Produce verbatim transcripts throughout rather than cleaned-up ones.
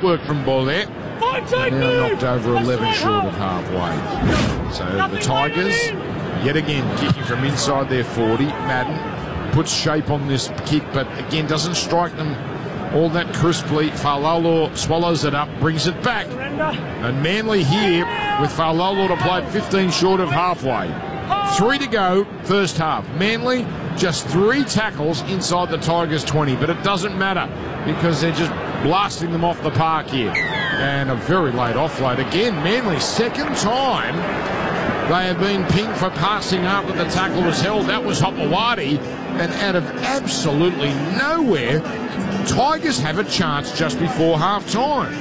footwork from Bollet. Now knocked over eleven short of halfway. So the Tigers, yet again, kicking from inside their forty. Madden puts shape on this kick, but again, doesn't strike them all that crisply. Fa'alalo swallows it up, brings it back. And Manly here with Fa'alalo to play fifteen short of halfway. Three to go, first half. Manly just three tackles inside the Tigers' twenty, but it doesn't matter because they're just blasting them off the park here. And a very late offload. Again, Manly's second time they have been pinged for passing after the tackle was held. That was Hopewadi. And out of absolutely nowhere, Tigers have a chance just before half-time.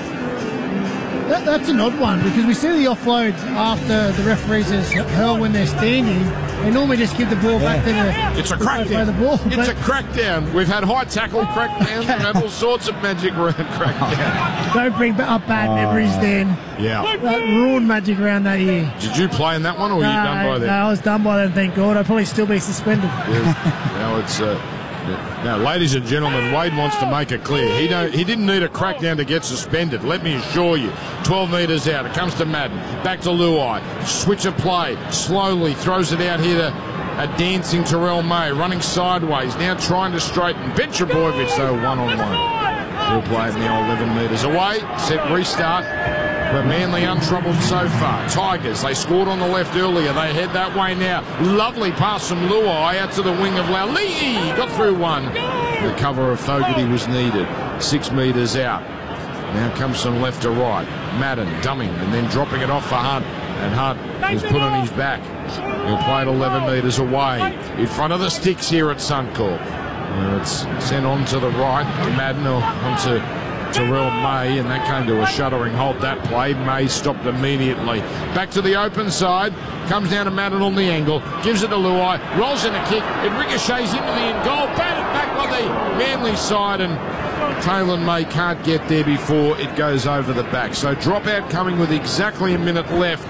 That, that's an odd one because we see the offloads after the referees hurl when they're standing. They normally just give the ball yeah. back to the... It's a crackdown. The ball, it's a crackdown. We've had high tackle crackdowns. We've had all sorts of Magic Round crackdowns. Don't bring up bad oh, memories then. Yeah. That ruined Magic Round that year. Did you play in that one or were no, you done by then? No, I was done by then, thank God. I'd probably still be suspended. Yes. Now it's... Uh, Now, ladies and gentlemen, Wade wants to make it clear. He don't. He didn't need a crackdown to get suspended, let me assure you. twelve metres out. It comes to Madden. Back to Luai. Switch of play. Slowly throws it out here to a dancing Terrell May. Running sideways. Now trying to straighten. Ben Trebojevic, though, one-on-one. He'll play it now eleven metres away. Set restart. But Manly untroubled so far. Tigers, they scored on the left earlier. They head that way now. Lovely pass from Luai out to the wing of Laulii. Got through one. The cover of Fogarty was needed. Six metres out. Now comes from left to right. Madden dumbing and then dropping it off for Hunt. And Hunt is put on his back. He'll play it eleven metres away. In front of the sticks here at Suncorp. And it's sent on to the right. Madden or onto Terrell May, and that came to a shuddering halt, that play. May stopped immediately. Back to the open side. Comes down to Madden on the angle. Gives it to Luai. Rolls in a kick. It ricochets into the end goal. Batted back by the Manly side, and Taylor May can't get there before it goes over the back. So dropout coming with exactly a minute left.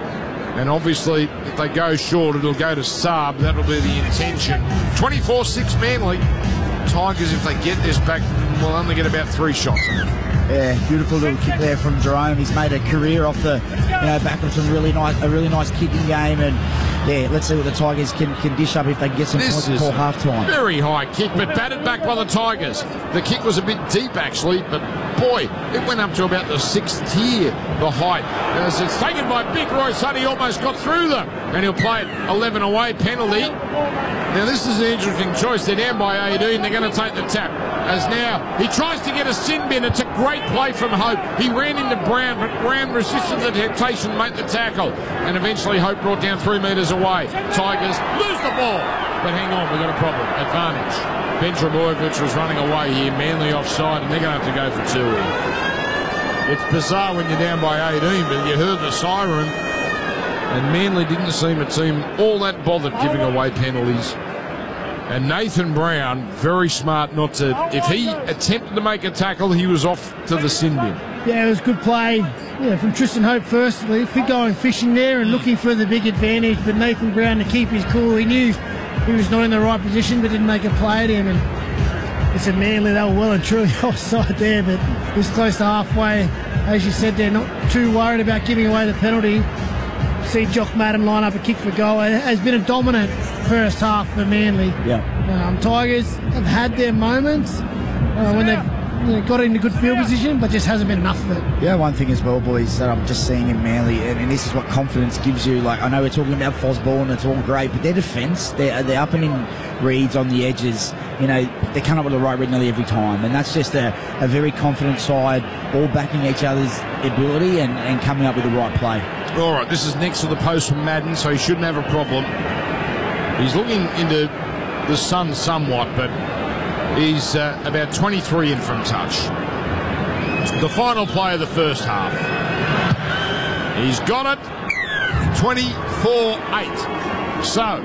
And obviously, if they go short, it'll go to Saab. That'll be the intention. twenty-four six Manly. Tigers, if they get this back, will only get about three shots. Yeah, beautiful little kick there from Jerome. He's made a career off the, you know, back of some really nice, a really nice kicking game, and yeah, let's see what the Tigers can, can dish up if they can get some points before half time. Very high kick, but batted back by the Tigers. The kick was a bit deep actually, but boy, it went up to about the sixth tier, the height. As it's taken by Big Royce Hunt, he almost got through them, and he'll play it eleven away, penalty. Now this is an interesting choice. They're down by eighteen. They're going to take the tap. As now he tries to get a sin bin. It's a great play from Hope. He ran into Brown, but Brown resisted the temptation to make the tackle. And eventually Hope brought down three metres away. Tigers lose the ball. But hang on, we've got a problem. Advantage. Ben Trebojevic was running away here. Manly offside, and they're going to have to go for two here. It's bizarre when you're down by eighteen, but you heard the siren. And Manly didn't seem a team all that bothered giving away penalties. And Nathan Brown, very smart not to... If he attempted to make a tackle, he was off to the sin bin. Yeah, it was good play yeah, from Tristan Hope firstly. Going fishing there and looking for the big advantage, but Nathan Brown to keep his cool. He knew he was not in the right position, but didn't make a play at him. And it's a Manly, they were well and truly offside there, but it was close to halfway. As you said, they're not too worried about giving away the penalty. See Jock Madden line up a kick for goal. It has been a dominant first half for Manly. Yeah. Um, Tigers have had their moments uh, when they've you know, got into good field position, but just hasn't been enough of it. Yeah, one thing as well, boys, that I'm just seeing in Manly, and, and this is what confidence gives you. Like, I know we're talking about Fosball and it's all great, but their defence, they're, they're up and in reads on the edges. You know, they come up with the right read nearly every time, and that's just a, a very confident side, all backing each other's ability and, and coming up with the right play. All right, this is next to the post from Madden, so he shouldn't have a problem. He's looking into the sun somewhat, but he's uh, about twenty-three in from touch. The final play of the first half. He's got it, twenty-four eight. So,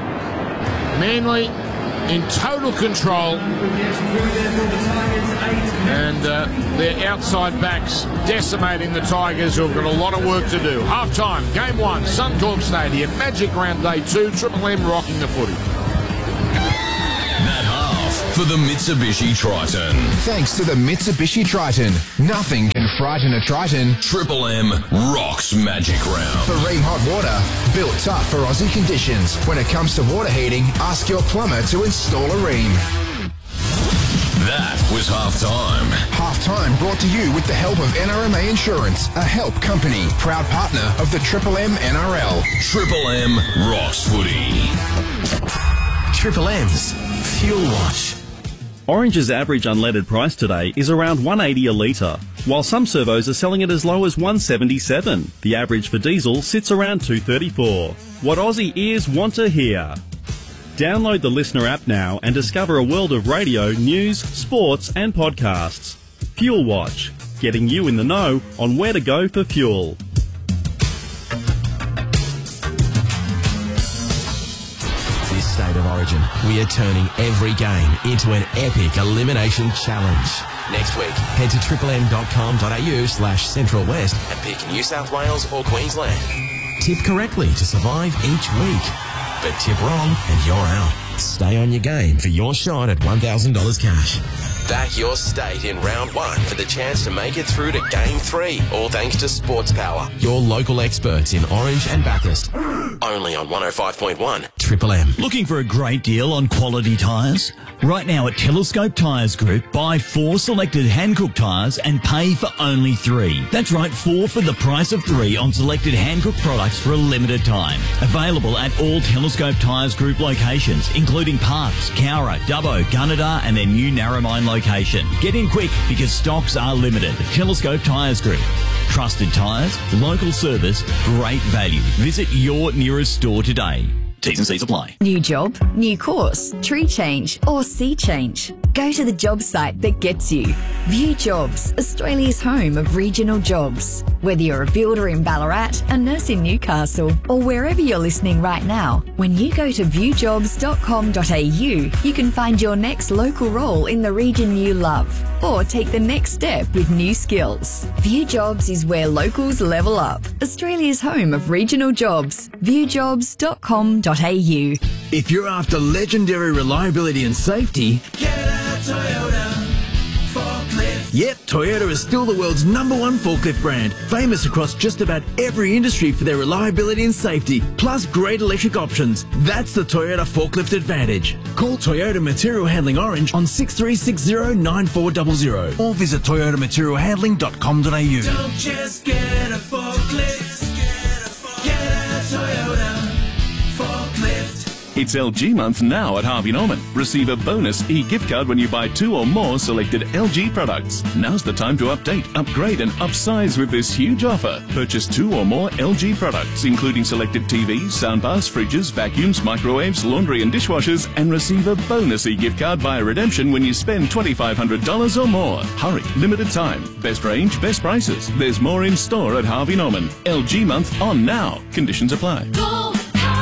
Manly in total control, and uh, their outside backs decimating the Tigers, who have got a lot of work to do. Half-time, game one, Suncorp Stadium, Magic Round day two, Triple M rocking the footy. That half for the Mitsubishi Triton. Thanks to the Mitsubishi Triton, nothing can frighten a Triton. Triple M rocks Magic Round. For Ream Hot Water, built tough for Aussie conditions. When it comes to water heating, ask your plumber to install a Ream. That was halftime. Halftime brought to you with the help of N R M A Insurance, a help company, proud partner of the Triple M N R L. Triple M rocks footy. Triple M's Fuel Watch. Orange's average unleaded price today is around one eighty a litre, while some servos are selling it as low as one seventy-seven. The average for diesel sits around two thirty-four. What Aussie ears want to hear. Download the Listener app now and discover a world of radio, news, sports and podcasts. Fuel Watch, getting you in the know on where to go for fuel. This State of Origin, we are turning every game into an epic elimination challenge. Next week, head to triple m dot com dot a u slash central west and pick New South Wales or Queensland. Tip correctly to survive each week. But tip wrong and you're out. Stay on your game for your shot at one thousand dollars cash. Back your state in round one for the chance to make it through to game three, all thanks to Sports Power, your local experts in Orange and Bathurst. Only on one oh five point one Triple M. Looking for a great deal on quality tyres? Right now at Telescope Tyres Group, buy four selected Hankook tyres and pay for only three. That's right, four for the price of three on selected Hankook products for a limited time. Available at all Telescope Tyres Group locations, including Parkes, Cowra, Dubbo, Gunnedah and their new Narromine location. Get in quick because stocks are limited. Telescope Tyres Group. Trusted tyres, local service, great value. Visit your nearest store today. T's and C's apply. New job, new course, tree change or sea change. Go to the job site that gets you. View Jobs, Australia's home of regional jobs. Whether you're a builder in Ballarat, a nurse in Newcastle or wherever you're listening right now, when you go to view jobs dot com dot a u, you can find your next local role in the region you love or take the next step with new skills. View Jobs is where locals level up. Australia's home of regional jobs. view jobs dot com dot a u. If you're after legendary reliability and safety, get a Toyota forklift. Yep, Toyota is still the world's number one forklift brand, famous across just about every industry for their reliability and safety, plus great electric options. That's the Toyota Forklift Advantage. Call Toyota Material Handling Orange on six three six zero nine four zero zero or visit toyota material handling dot com dot a u. Don't just get a forklift, get a Toyota forklift. It's L G month now at Harvey Norman. Receive a bonus e-gift card when you buy two or more selected L G products. Now's the time to update, upgrade and upsize with this huge offer. Purchase two or more L G products, including selected T Vs, soundbars, fridges, vacuums, microwaves, laundry and dishwashers, and receive a bonus e-gift card via redemption when you spend twenty-five hundred dollars or more. Hurry, limited time. Best range, best prices. There's more in store at Harvey Norman. L G month on now. Conditions apply. That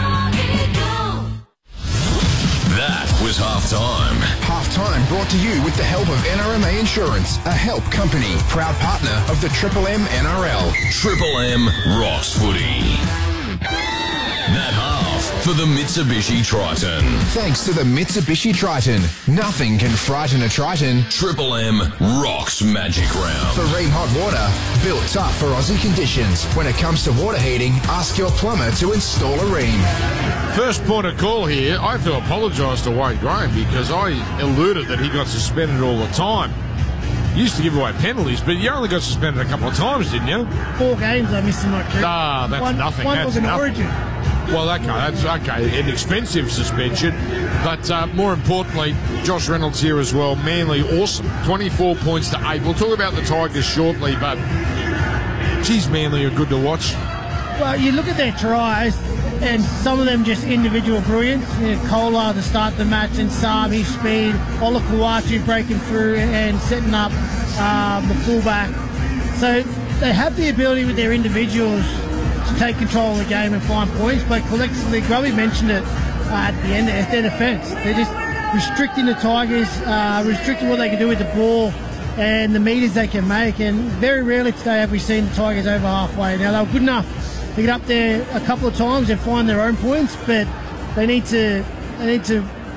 was halftime. Halftime brought to you with the help of N R M A Insurance, a help company, proud partner of the Triple M N R L. Triple M rocks footy. That half for the Mitsubishi Triton. Thanks to the Mitsubishi Triton, nothing can frighten a Triton. Triple M rocks Magic Round. For Ream Hot Water, built tough for Aussie conditions. When it comes to water heating, ask your plumber to install a Ream. First point of call here, I have to apologise to Wade Graham because I alluded that he got suspended all the time. He used to give away penalties, but you only got suspended a couple of times, didn't you? Four games I missed in my career. Ah, that's one, nothing. One that's was an nothing. Origin. Well, okay, that's okay. An expensive suspension, but uh, more importantly, Josh Reynolds here as well. Manly, awesome. twenty-four points to eight. We'll talk about the Tigers shortly, but geez, Manly are good to watch. Well, you look at their tries, and some of them just individual brilliance. You know, Kola to start the match, and Saab, his speed, Ola Kawatu breaking through and setting up um, the fullback. So they have the ability with their individuals to take control of the game and find points, but collectively, Grubby mentioned it uh, at the end, it's their defence. They're just restricting the Tigers, uh, restricting what they can do with the ball and the metres they can make, and very rarely today have we seen the Tigers over halfway. Now, they were good enough to get up there a couple of times and find their own points, but they need to they need to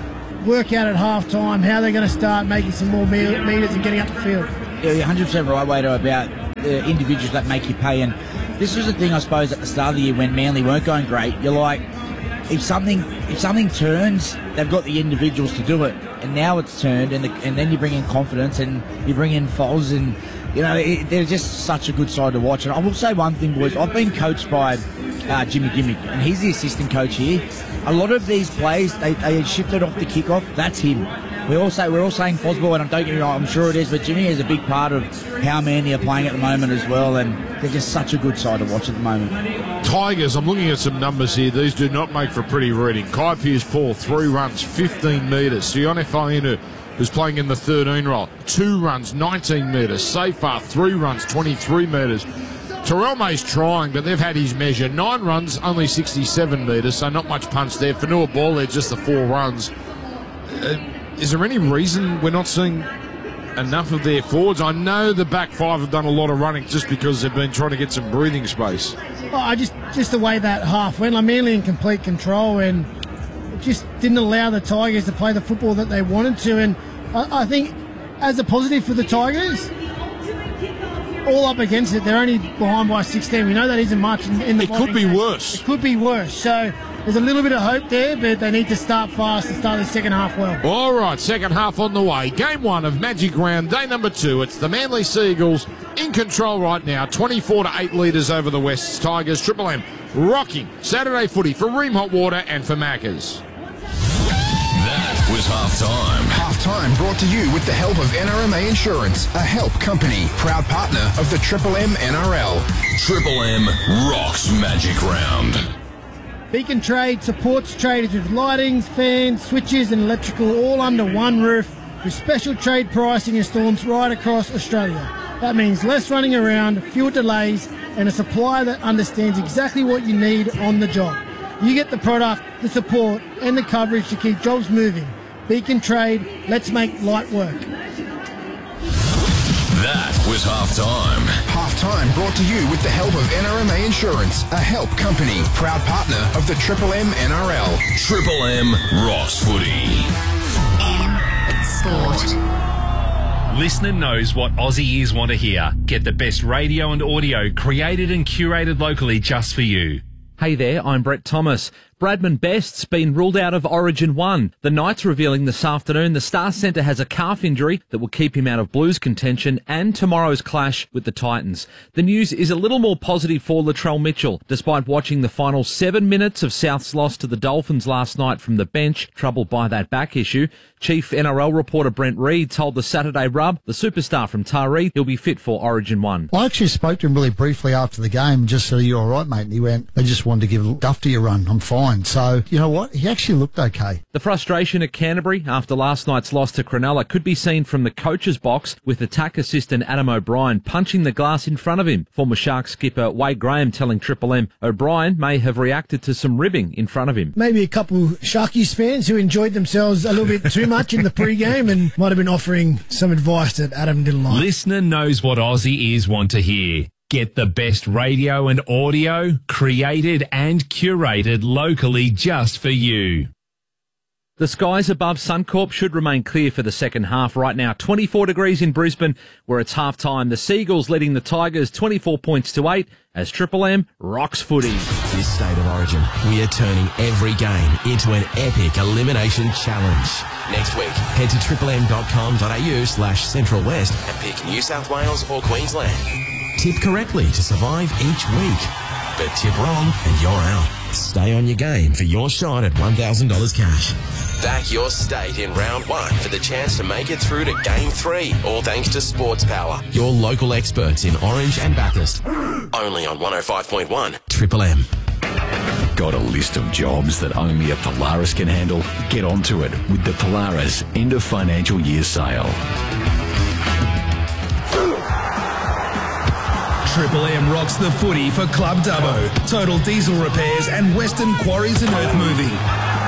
work out at half time how they're going to start making some more me- metres and getting up the field. Yeah, you're one hundred percent right, Wado, about the individuals that make you pay. And this was the thing, I suppose, at the start of the year when Manly weren't going great. You're like, if something if something turns, they've got the individuals to do it. And now it's turned, and, the, and then you bring in confidence and you bring in Foles, and, you know, it, they're just such a good side to watch. And I will say one thing, boys. I've been coached by uh, Jimmy Gimmick, and he's the assistant coach here. A lot of these plays, they, they shifted off the kickoff. That's him. We all say, we're all saying Fosball, and don't get me wrong, I'm sure it is, but Jimmy is a big part of how Manly are playing at the moment as well, and they're just such a good side to watch at the moment. Tigers, I'm looking at some numbers here. These do not make for pretty reading. Kai Pearce-Paul, three runs, fifteen metres. Sione Fainu, who's playing in the thirteen role, two runs, nineteen metres. Safar, three runs, twenty-three metres. Terrell May's trying, but they've had his measure. Nine runs, only sixty-seven metres, so not much punch there. Fanua Ball, just the four runs. Uh, Is there any reason we're not seeing enough of their forwards? I know the back five have done a lot of running just because they've been trying to get some breathing space. Oh, I just just the way that half went, like Manly in complete control, and it just didn't allow the Tigers to play the football that they wanted to. And I, I think as a positive for the Tigers, all up against it, they're only behind by sixteen. We know that isn't much in, in the. It could be game. worse. It could be worse. So there's a little bit of hope there, but they need to start fast and start the second half well. All right, second half on the way. Game one of Magic Round, day number two. It's the Manly Seagulls in control right now. twenty-four to eight litres over the West Tigers. Triple M rocking Saturday footy for Ream Hot Water and for Maccas. That was halftime. Halftime brought to you with the help of N R M A Insurance, a help company, proud partner of the Triple M N R L. Triple M rocks Magic Round. Beacon Trade supports traders with lightings, fans, switches and electrical all under one roof with special trade pricing instalments right across Australia. That means less running around, fewer delays and a supplier that understands exactly what you need on the job. You get the product, the support and the coverage to keep jobs moving. Beacon Trade, let's make light work. That was halftime. Halftime brought to you with the help of N R M A Insurance, a help company, proud partner of the Triple M N R L. Triple M rocks footy. M Sport. Listener knows what Aussie ears want to hear. Get the best radio and audio created and curated locally just for you. Hey there, I'm Brett Thomas. Bradman Best's been ruled out of Origin one. The Knights revealing this afternoon the Star Centre has a calf injury that will keep him out of Blues contention and tomorrow's clash with the Titans. The news is a little more positive for Latrell Mitchell. Despite watching the final seven minutes of South's loss to the Dolphins last night from the bench, troubled by that back issue, Chief N R L reporter Brent Reid told the Saturday Rub, the superstar from Taree, he'll be fit for Origin one. I actually spoke to him really briefly after the game, just said, "Are you all right, mate?" And he went, "They just wanted to give Dufty a run. I'm fine." So, you know what? He actually looked okay. The frustration at Canterbury after last night's loss to Cronulla could be seen from the coach's box, with attack assistant Adam O'Brien punching the glass in front of him. Former Sharks skipper Wade Graham telling Triple M O'Brien may have reacted to some ribbing in front of him. Maybe a couple Sharkies fans who enjoyed themselves a little bit too much in the pre-game and might have been offering some advice that Adam didn't like. Listener knows what Aussie ears want to hear. Get the best radio and audio created and curated locally just for you. The skies above Suncorp should remain clear for the second half. Right now, twenty-four degrees in Brisbane, where it's half-time. The Seagulls leading the Tigers twenty-four points to eight as Triple M rocks footy. This State of Origin, we are turning every game into an epic elimination challenge. Next week, head to triple m dot com dot a u slash central west and pick New South Wales or Queensland. Tip correctly to survive each week. But tip wrong and you're out. Stay on your game for your shot at one thousand dollars cash. Back your state in round one for the chance to make it through to game three, all thanks to Sports Power, your local experts in Orange and Bathurst. Only on one oh five point one Triple M. Got a list of jobs that only a Polaris can handle? Get onto it with the Polaris end of financial year sale. Triple M rocks the footy for Club Dubbo, Total Diesel Repairs and Western Quarries and Earth Moving.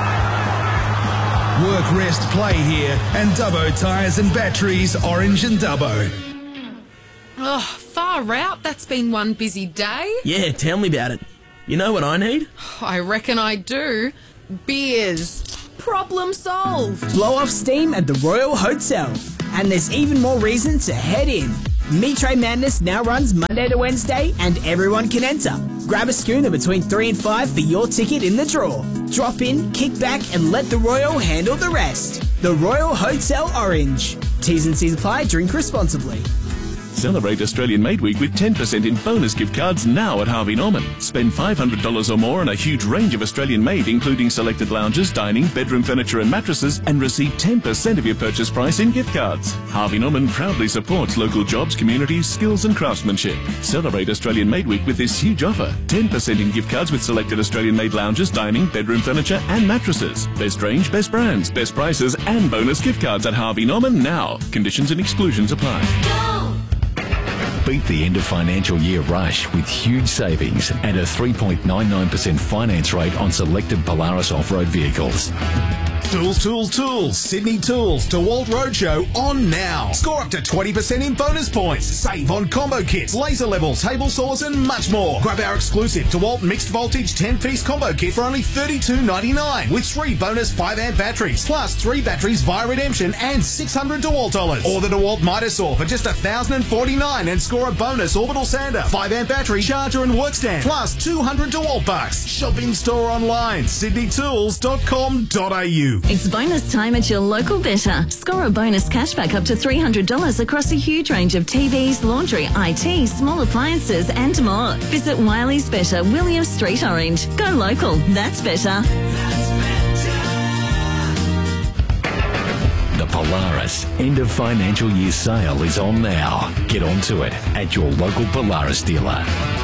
Work, rest, play here and Dubbo Tyres and Batteries, Orange and Dubbo. Oh, far out. That's been one busy day. Yeah, tell me about it. You know what I need? I reckon I do. Beers. Problem solved. Blow off steam at the Royal Hotel. And there's even more reason to head in. Meat Tray Madness now runs Monday to Wednesday and everyone can enter. Grab a schooner between three and five for your ticket in the draw. Drop in, kick back and let the Royal handle the rest. The Royal Hotel Orange. T's and C's apply. Drink responsibly. Celebrate Australian Made Week with ten percent in bonus gift cards now at Harvey Norman. Spend five hundred dollars or more on a huge range of Australian made, including selected lounges, dining, bedroom furniture and mattresses, and receive ten percent of your purchase price in gift cards. Harvey Norman proudly supports local jobs, communities, skills and craftsmanship. Celebrate Australian Made Week with this huge offer. ten percent in gift cards with selected Australian made lounges, dining, bedroom furniture and mattresses. Best range, best brands, best prices and bonus gift cards at Harvey Norman now. Conditions and exclusions apply. Beat the end of financial year rush with huge savings and a three point nine nine percent finance rate on selected Polaris off-road vehicles. Tools, Tools, Tools. Sydney Tools DeWalt Roadshow on now. Score up to twenty percent in bonus points. Save on combo kits, laser levels, table saws and much more. Grab our exclusive DeWalt mixed voltage ten-piece combo kit for only thirty-two ninety-nine with three bonus five amp batteries plus three batteries via redemption and six hundred DeWalt dollars. Or the DeWalt Mitre Saw for just one thousand forty-nine and score a bonus orbital sander, five amp battery, charger and work stand plus two hundred DeWalt bucks. Shop in store online, sydney tools dot com dot a u. It's bonus time at your local Better. Score a bonus cashback up to three hundred dollars across a huge range of T Vs, laundry, I T, small appliances and more. Visit Wiley's Better, William Street, Orange. Go local. That's better. The Polaris end of financial year sale is on now. Get onto it at your local Polaris dealer.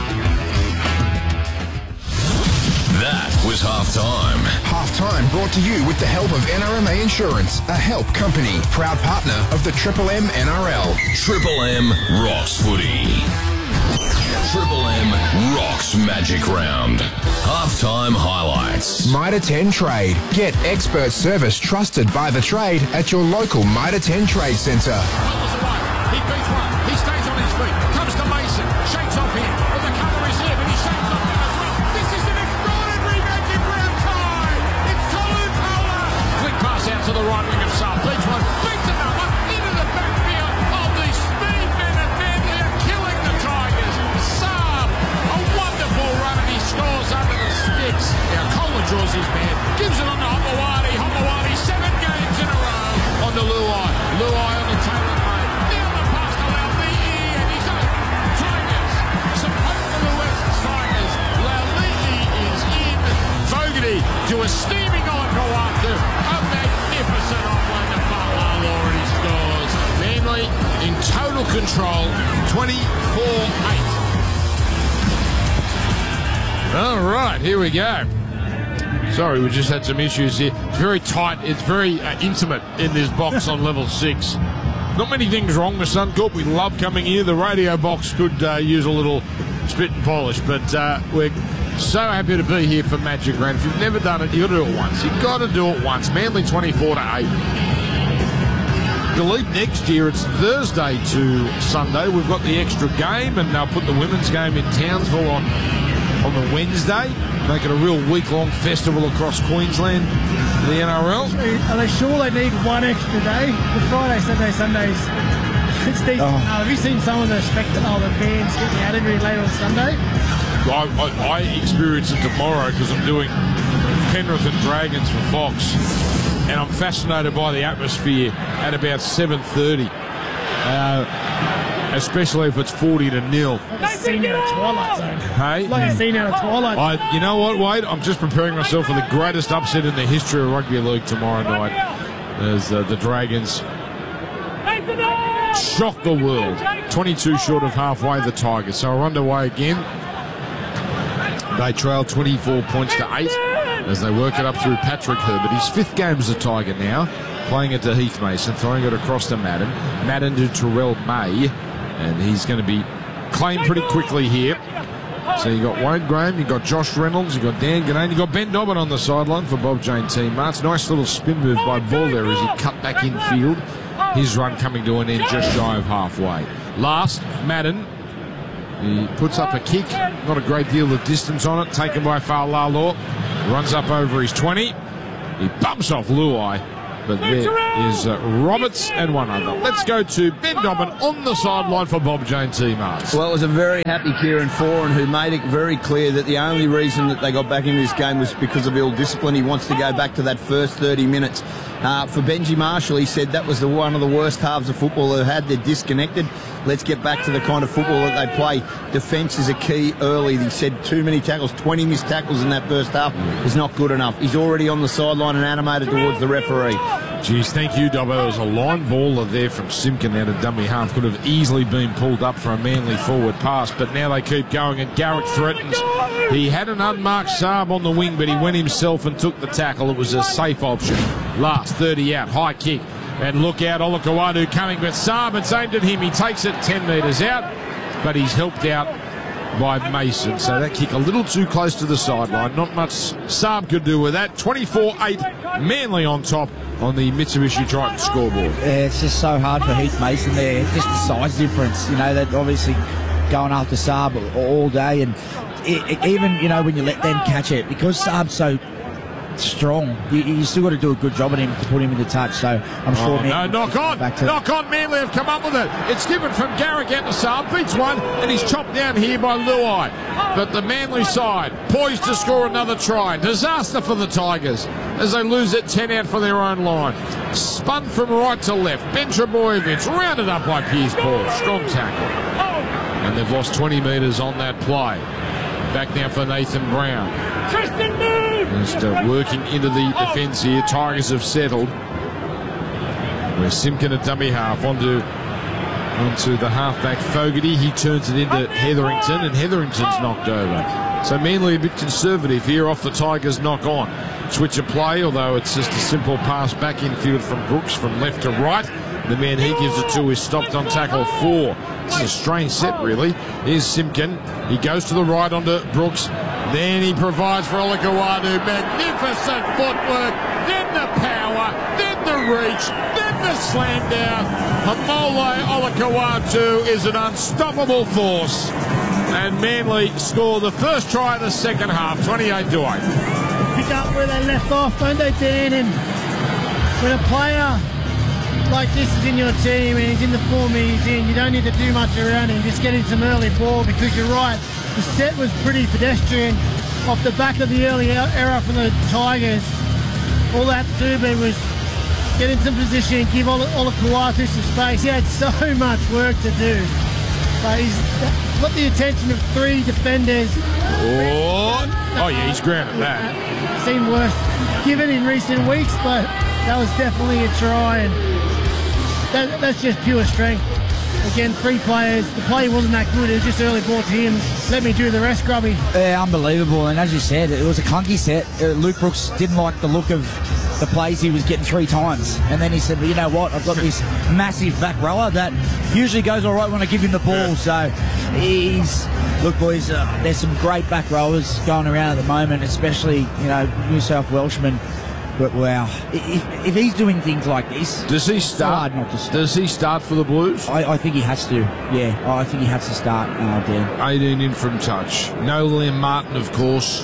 That was halftime. Halftime brought to you with the help of N R M A Insurance, a help company, proud partner of the Triple M N R L. Triple M rocks footy. Triple M rocks Magic Round. Halftime highlights. Mitre ten Trade. Get expert service trusted by the trade at your local Mitre ten Trade Centre. He beats one. He stays on his feet. Comes to Mason. Shakes off him. With the cover is here, but he shakes off him as well. This is an extraordinary Magic Round tie. It's Tolu Kola. Quick pass out to the right wing of Saab. Beats one. Beats another. Into the backfield of the speed men at Manly are killing the Tigers. Saab, a wonderful run and he scores under the sticks. Now Kola draws his man. Gives it on to Homawadi. Homawadi seven games in a row on to Luai. Luai on the tail of May. Now the pass to Laulii and he's up. Tigers. Some hope for the West Tigers. Laulii is in. Fogarty to a steaming on Kawatu. A magnificent offload to Fa'alalo and he scores. Manly in total control. twenty-four eight. All right, here we go. Sorry, we just had some issues here. It's very tight. It's very uh, intimate in this box on level six. Not many things wrong with Suncorp. We love coming here. The radio box could uh, use a little spit and polish, but uh, we're so happy to be here for Magic Round. If you've never done it, you've got to do it once. You've got to do it once. Manly twenty-four to eight. I believe next year it's Thursday to Sunday. We've got the extra game, and they'll put the women's game in Townsville on on the Wednesday, make it a real week-long festival across Queensland, the N R L. Are they sure they need one extra day? The Friday, Saturday, Sundays. Steve, oh. uh, have you seen some of the spectacle of the fans getting out of here later on Sunday? I, I, I experience it tomorrow because I'm doing Penrith and Dragons for Fox, and I'm fascinated by the atmosphere at about seven thirty. Uh, Especially if it's forty to nil. Like a scene out of Twilight Zone. Hey? Like a scene out of Twilight Zone. I, you know what, Wade? I'm just preparing myself for the greatest upset in the history of rugby league tomorrow night. As uh, the Dragons shock the world. twenty-two short of halfway, the Tigers. So we're underway again. They trail twenty-four points to eight as they work it up through Patrick Herbert. His fifth game as a Tiger now. Playing it to Heath Mason, throwing it across to Madden. Madden to Terrell May. And he's going to be claimed pretty quickly here. So you got Wade Graham, you got Josh Reynolds, you got Dan Ganane, you got Ben Dobbin on the sideline for Bob Jane team. Marts, nice little spin move by Ball there as he cut back in field. His run coming to an end just shy of halfway. Last, Madden. He puts up a kick, not a great deal of distance on it, taken by Fa'alalo. Runs up over his twenty. He bumps off Luai, but there is uh, Roberts and one other. Let's go to Ben Dobbin on the sideline for Bob Jane T-Mars. Well, it was a very happy Kieran Foran who made it very clear that the only reason that they got back in this game was because of ill discipline. He wants to go back to that first thirty minutes. Uh, for Benji Marshall, he said that was the one of the worst halves of football they've had. They're disconnected. Let's get back to the kind of football that they play. Defence is a key early. He said too many tackles, twenty missed tackles in that first half is not good enough. He's already on the sideline and animated towards the referee. Geez, thank you, Dobbo. There was a line baller there from Simpkin out of dummy half. Could have easily been pulled up for a Manly forward pass, but now they keep going and Garrick threatens. He had an unmarked Saab on the wing, but he went himself and took the tackle. It was a safe option. Last thirty out, high kick. And look out, Olakawadu coming with Saab. It's aimed at him. He takes it ten metres out, but he's helped out by Mason. So that kick a little too close to the sideline. Not much Saab could do with that. twenty-four eight, Manly on top on the Mitsubishi Triton scoreboard. Yeah, it's just so hard for Heath Mason there. Just the size difference. You know, that obviously going after Saab all day. And it, it, even, you know, when you let them catch it, because Saab's so strong, you, you still got to do a good job on him to put him into touch. So I'm sure. Oh, no, knock on, back to knock on. Manly have come up with it. It's given from Garrick out to Saab, beats one, and he's chopped down here by Luai. But the Manly side poised to score another try. Disaster for the Tigers as they lose it ten out for their own line. Spun from right to left. Ben Trebojevic rounded up by Piers Paul. Strong tackle, and they've lost twenty metres on that play. Back now for Nathan Brown. Just uh, working into the defence here. Tigers have settled. Where Simpkin at dummy half onto, onto the halfback Fogarty. He turns it into Hetherington, and Hetherington's knocked over. So Manly a bit conservative here off the Tigers knock on. Switch of play, although it's just a simple pass back infield from Brooks from left to right. The man he gives it to is stopped on tackle four. It's a strange set, really. Here's Simpkin. He goes to the right onto Brooks. Then he provides for Olakawadu. Magnificent footwork. Then the power. Then the reach. Then the slam down. Hamole Olakawadu is an unstoppable force. And Manly score the first try of the second half, twenty-eight to eight. Pick up where they left off, don't they, Dan? And when a player like this is in your team and he's in the form he's in, you don't need to do much around him. Just get him some early ball, because you're right. The set was pretty pedestrian off the back of the early error from the Tigers. All they had to do was get into position, give Olakawatu some space. He had so much work to do. But he's got the attention of three defenders. Oh, oh yeah, he's grounded that. Seemed worse given in recent weeks, but that was definitely a try, and that, that's just pure strength. Again, three players. The play wasn't that good. It was just early ball to him. Let me do the rest, Grubby. Yeah, unbelievable. And as you said, it was a clunky set. Uh, Luke Brooks didn't like the look of the plays he was getting three times. And then he said, well, you know what? I've got this massive back rower that usually goes all right when I give him the ball. So he's... Look, boys, uh, there's some great back rowers going around at the moment, especially, you know, New South Welshmen. But wow, if, if he's doing things like this, does he start? Not to start. Does he start for the Blues? I, I think he has to. Yeah, I think he has to start. Uh, Dan. eighteen in from touch. No Liam Martin, of course.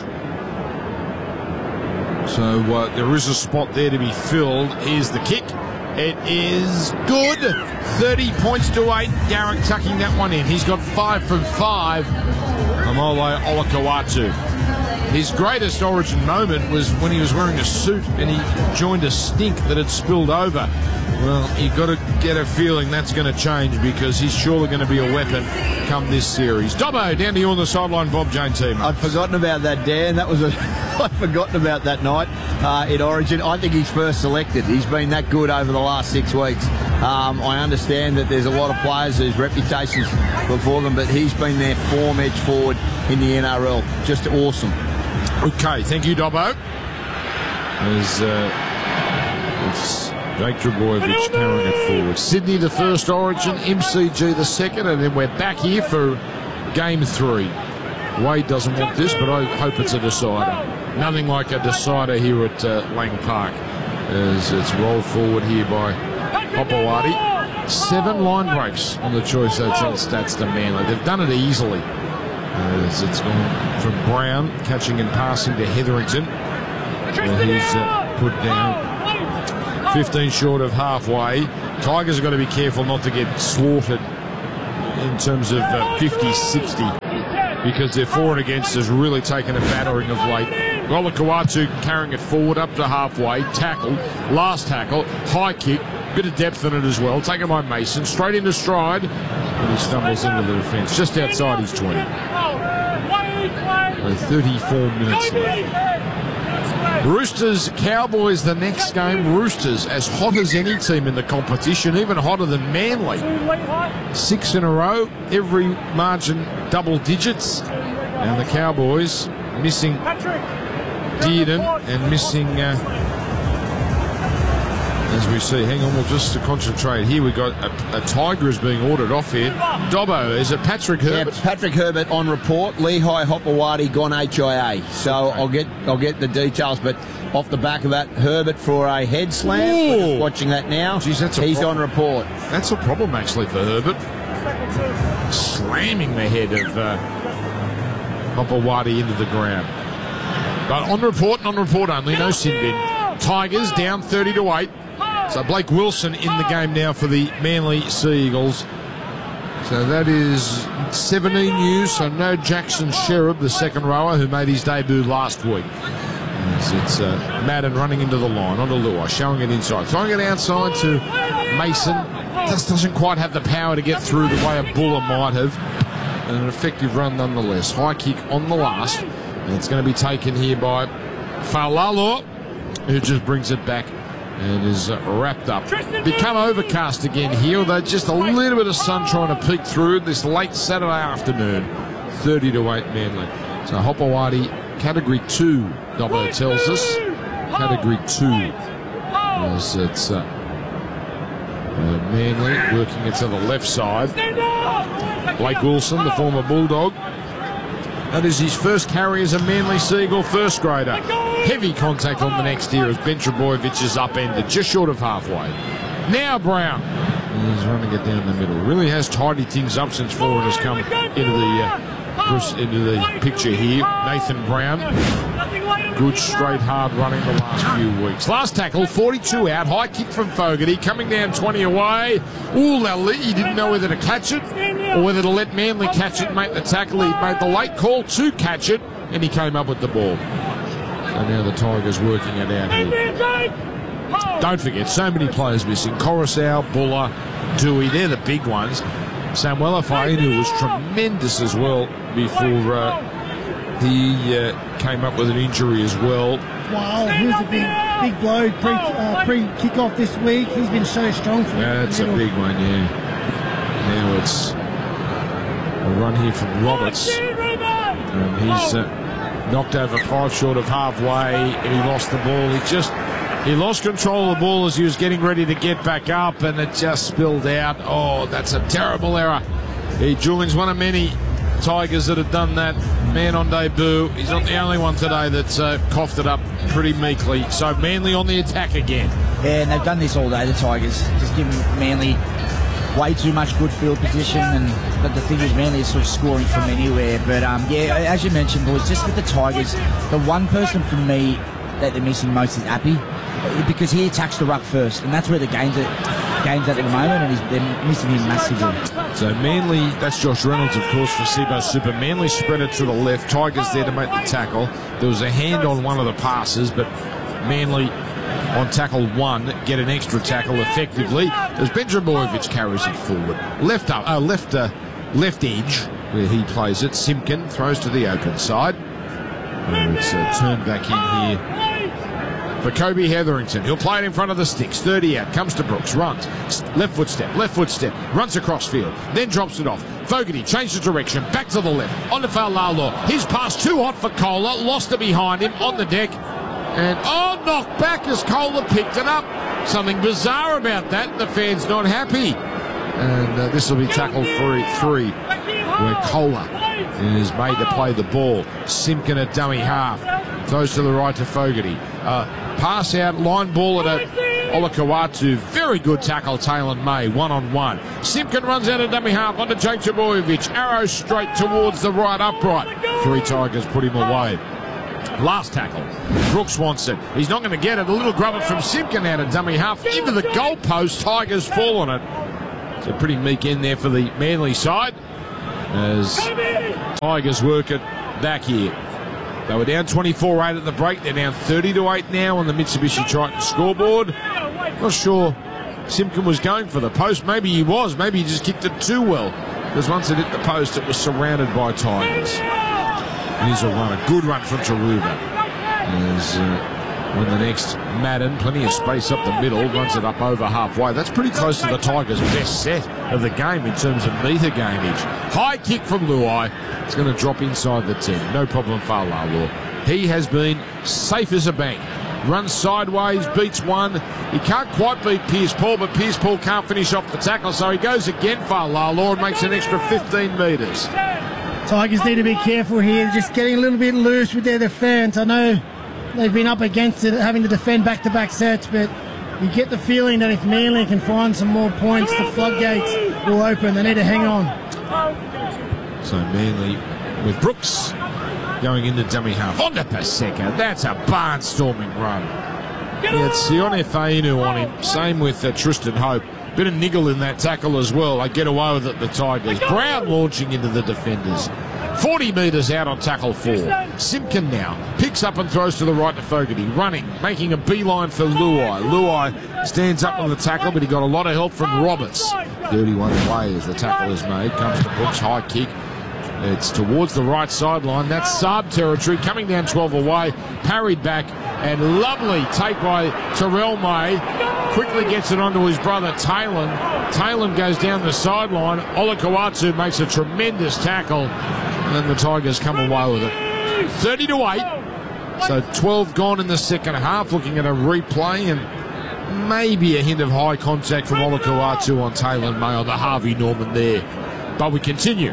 So uh, there is a spot there to be filled. Here's the kick. It is good. thirty points to eight. Garrick tucking that one in. He's got five from five. Hamole Olakawatu. His greatest Origin moment was when he was wearing a suit and he joined a stink that had spilled over. Well, you've got to get a feeling that's going to change, because he's surely going to be a weapon come this series. Dobbo, down to you on the sideline, Bob Jane team. I'd forgotten about that, Dan. That was a I'd forgotten about that night uh, in Origin. I think he's first selected. He's been that good over the last six weeks. Um, I understand that there's a lot of players whose reputations before them, but he's been their form edge forward in the N R L. Just awesome. Okay, thank you, Dobbo. As uh, it's Jake Trebojevic carrying it forward. Sydney the first Origin, M C G the second, and then we're back here for game three. Wade doesn't want this, but I hope it's a decider. Nothing like a decider here at uh, Lang Park, as it's rolled forward here by Hopewadi. Seven line breaks on the choice hotel stats to Manly. They've done it easily, as it's gone from Brown catching and passing to Hetherington. Here's uh, put down. fifteen short of halfway. Tigers have got to be careful not to get slaughtered in terms of uh, fifty sixty because their for and against has really taken a battering of late. Olakau'atu carrying it forward up to halfway. Tackle. Last tackle. High kick. Bit of depth in it as well. Taken by Mason. Straight into stride. And he stumbles into the defence. Just outside his twenty. So thirty-four minutes left. Roosters, Cowboys the next game. Roosters as hot as any team in the competition, even hotter than Manly. Six in a row, every margin double digits. And the Cowboys missing Dearden and missing, uh, as we see, hang on, we'll just to concentrate here. We got a, a Tiger is being ordered off here. Dobbo, is it Patrick Herbert? Yeah, Patrick Herbert on report. Lehigh Hopewadi gone H I A. So okay. I'll get I'll get the details, but off the back of that, Herbert for a head slam. We're just watching that now. Jeez, that's a He's problem. on report. That's a problem actually for Herbert. Slamming the head of uh, Hopewadi into the ground. But on report and on report only, no sin bin. Tigers down thirty to eight. So Blake Wilson in the game now for the Manly Sea Eagles. So that is seventeen news. So no Jackson Sherrod, the second rower, who made his debut last week. It's, it's uh, Madden running into the line, onto Luai, showing it inside. Throwing it outside to Mason. Just doesn't quite have the power to get through the way a Buller might have. And an effective run nonetheless. High kick on the last. And it's going to be taken here by Faulalo, who just brings it back and is uh, wrapped up. Become overcast again here, although just a little bit of sun trying to peek through this late Saturday afternoon. thirty to eight Manly. So Hopewadi, Category two, Dobbo tells us. Category two. As it's uh, uh, Manly working it to the left side. Blake Wilson, the former Bulldog. That is his first carry as a Manly Seagull first grader. Heavy contact on the next here as Ben Trebojevic is upended, just short of halfway. Now Brown. He's running it down the middle. Really has tidied things up since Foran has come into the uh, into the picture here. Nathan Brown. Good straight hard running the last few weeks. Last tackle, forty-two out. High kick from Fogarty. Coming down twenty away. Ooh, Lally, he didn't know whether to catch it or whether to let Manly catch it, make the tackle. He made the late call to catch it, and he came up with the ball. So now the Tigers working it out here. Don't forget, so many players missing. Coruscant, Buller, Dewey, they're the big ones. Samuel Fainu was tremendous as well before uh, he uh, came up with an injury as well. Wow, he was a big, big blow pre, uh, pre-kick-off this week. He's been so strong for yeah, that's a big one, yeah. Now it's a run here from Roberts. And he's uh, knocked over five short of halfway, and he lost the ball. He just... He lost control of the ball as he was getting ready to get back up, and it just spilled out. Oh, that's a terrible error. He, Julian's one of many Tigers that have done that. Man on debut. He's not the only one today that's uh, coughed it up pretty meekly. So Manly on the attack again. Yeah, and they've done this all day, the Tigers. Just giving Manly way too much good field position, and but the thing is, Manly is sort of scoring from anywhere. But um, yeah, as you mentioned, boys, just with the Tigers, the one person for me that they're missing most is Appy, because he attacks the ruck first, and that's where the game's at, game's at the moment, and he's, they're missing him massively. So Manly, that's Josh Reynolds, of course, for Sebo Super. Manly spread it to the left. Tigers there to make the tackle. There was a hand on one of the passes, but Manly on tackle one get an extra tackle effectively as Ben Trebojevic carries it forward. Left up, uh, left, uh, left edge where he plays it. Simpkin throws to the open side. And it's uh, turned back in here for Kobe Hetherington. He'll play it in front of the sticks. thirty out. Comes to Brooks. Runs. Left foot step. Left foot step. Runs across field. Then drops it off. Fogarty changes direction. Back to the left. On to Faulalo. His pass too hot for Kohler. Lost it behind him on the deck. And, oh, knocked back as Kohler picked it up. Something bizarre about that. The fan's not happy. And uh, this will be tackle for three, where Kohler is made to play the ball. Simpkin at dummy half. Throws to the right to Fogarty. Uh, pass out, line ball at a Olakau'atu. Very good tackle, Taylor May, one-on-one. Simpkin runs out of dummy half onto Jake Trebojevic. Arrow straight towards the right upright. Three Tigers put him away. Last tackle. Brooks wants it. He's not going to get it. A little grubber from Simpkin out of dummy half into the goalpost. Tigers fall on it. It's a pretty meek end there for the Manly side as Tigers work it back here. They were down twenty-four eight at the break. They're down thirty to eight now on the Mitsubishi Triton scoreboard. Not sure Simpkin was going for the post. Maybe he was. Maybe he just kicked it too well, because once it hit the post, it was surrounded by Tigers. Here's a run, a good run from Taruva. As uh, when the next Madden, plenty of space up the middle, runs it up over halfway. That's pretty close to the Tigers' best set of the game in terms of metre gainage. High kick from Luai. It's going to drop inside the ten. No problem for Lalu. He has been safe as a bank. Runs sideways, beats one. He can't quite beat Pierce Paul, but Pierce Paul can't finish off the tackle, so he goes again for Lalu and makes an extra fifteen metres. Tigers need to be careful here, just getting a little bit loose with their defence. I know they've been up against it, having to defend back-to-back sets, but you get the feeling that if Manly can find some more points, the floodgates will open. They need to hang on. So Manly with Brooks going into dummy half. On to Paseka. That's a barnstorming run. Yeah, it's Sione Fainu on him. Same with uh, Tristan Hope. Bit of niggle in that tackle as well. They get away with it, the Tigers. Brown launching into the defenders. forty metres out on tackle four. Simpkin now picks up and throws to the right to Fogarty. Running, making a beeline for Luai. Luai stands up on the tackle, but he got a lot of help from Roberts. thirty-one away as the tackle is made. Comes to Brooks, high kick. It's towards the right sideline. That's Saab territory. Coming down twelve away. Parried back. And lovely take by Terrell May. Quickly gets it onto his brother Talon. Talon goes down the sideline. Olakau'atu makes a tremendous tackle. And then the Tigers come away with it. thirty to eight. So twelve gone in the second half. Looking at a replay and maybe a hint of high contact from Olakau'atu on Talon May on the Harvey Norman there. But we continue.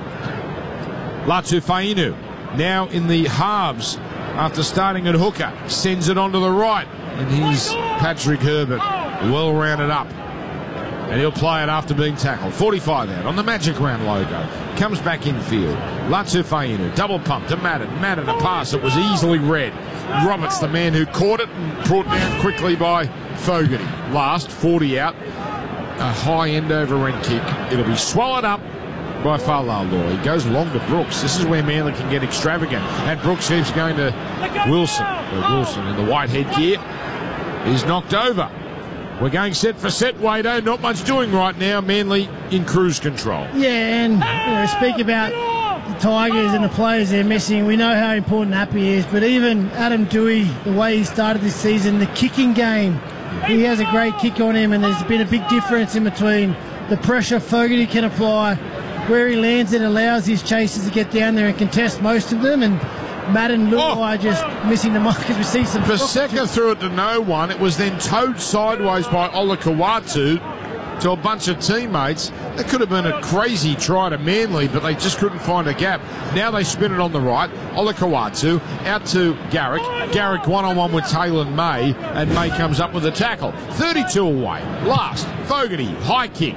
Latu Fainu now in the halves after starting at hooker. Sends it onto the right. And he's Patrick Herbert. Well rounded up. And he'll play it after being tackled. forty-five out on the Magic Round logo. Comes back in field. Latu Fainu. Double pump to Madden. Madden a pass that was easily read. Roberts the man who caught it and brought down quickly by Fogarty. Last, forty out. A high end over end kick. It'll be swallowed up by Fa'alaulua. He goes long to Brooks. This is where Manly can get extravagant. And Brooks keeps going to Wilson. Well, Wilson in the white headgear is knocked over. We're going set for set, Wado. Not much doing right now. Manly in cruise control. Yeah, and you know, speak about the Tigers and the players they're missing. We know how important Appy is, but even Adam Dewey, the way he started this season, the kicking game, he has a great kick on him, and there's been a big difference in between the pressure Fogarty can apply, where he lands it, allows his chasers to get down there and contest most of them, and Madden Luai oh. just missing the mark as we see some... Paseka threw it to no one. It was then towed sideways by Olakau'atu to a bunch of teammates. That could have been a crazy try to Manly, but they just couldn't find a gap. Now they spin it on the right. Olakau'atu out to Garrick. Garrick one-on-one with Taylor May, and May comes up with a tackle. thirty-two away. Last, Fogarty, high kick.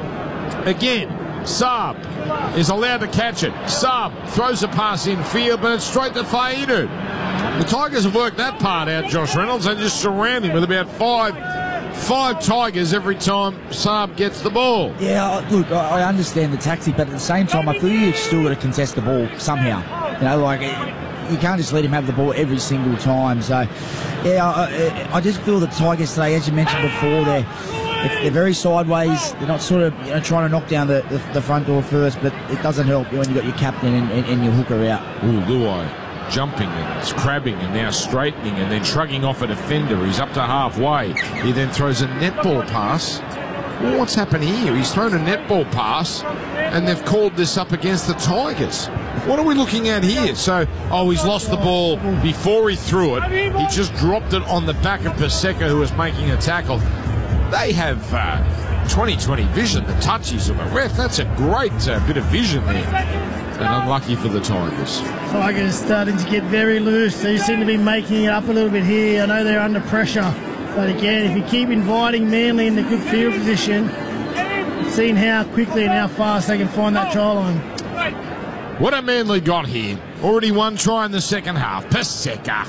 Again, Saab is allowed to catch it. Saab throws a pass in field, but it's straight to Fainu. The Tigers have worked that part out, Josh Reynolds, and just surround him with about five five Tigers every time Saab gets the ball. Yeah, look, I understand the tactic, but at the same time, I feel you've still got to contest the ball somehow. You know, like, you can't just let him have the ball every single time. So, yeah, I, I just feel the Tigers today, as you mentioned before, they're They're very sideways. They're not sort of you know, trying to knock down the, the, the front door first, but it doesn't help when you've got your captain and, and, and your hooker out. Ooh, Luai jumping and crabbing and now straightening and then shrugging off a defender. He's up to halfway. He then throws a netball pass. Well, what's happened here? He's thrown a netball pass and they've called this up against the Tigers. What are we looking at here? So, oh, he's lost the ball before he threw it. He just dropped it on the back of Paseka, who was making a tackle. They have uh, twenty twenty vision, the touchies of a ref. That's a great uh, bit of vision there. And unlucky for the Tigers. Tigers starting to get very loose. They seem to be making it up a little bit here. I know they're under pressure. But again, if you keep inviting Manly in the good field position, seeing how quickly and how fast they can find that try line. What a Manly got here. Already one try in the second half. Paseka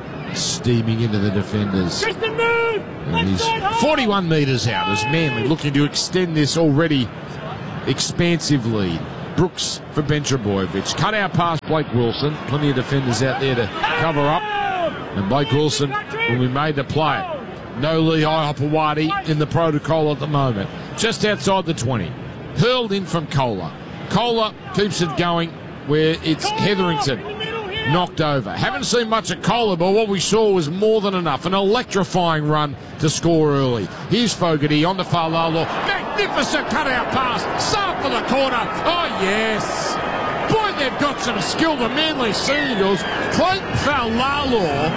steaming into the defenders. And he's forty-one metres out as Manly looking to extend this already expansive lead. Brooks for Ben Trbojevic. Cut out past Blake Wilson. Plenty of defenders out there to cover up. And Blake Wilson will be made to play it. No Lehigh Hopewadi in the protocol at the moment. Just outside the twenty. Hurled in from Kohler. Kohler keeps it going where it's Hetherington knocked over. Haven't seen much of Kohler, but what we saw was more than enough. An electrifying run to score early. Here's Fogarty on the Faulalo. Magnificent cutout pass. Saab for the corner. Oh, yes. Boy, they've got some skill, the Manly Seagulls. Clayton Faulalo.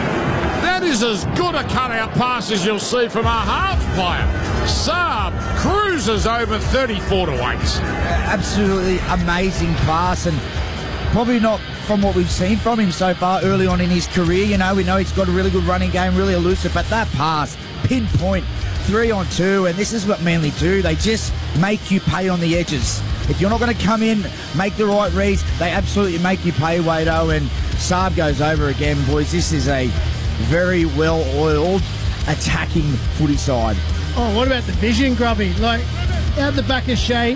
That is as good a cutout pass as you'll see from our half player. Saab cruises over thirty-four to eight. Absolutely amazing pass, and probably not from what we've seen from him so far early on in his career. You know, we know he's got a really good running game, really elusive, but that pass, pinpoint, three on two, and this is what Manly do. They just make you pay on the edges. If you're not going to come in, make the right reads, they absolutely make you pay, Wado, and Saab goes over again, boys. This is a very well-oiled attacking footy side. Oh, what about the vision, Grubby? Like, out the back of shape,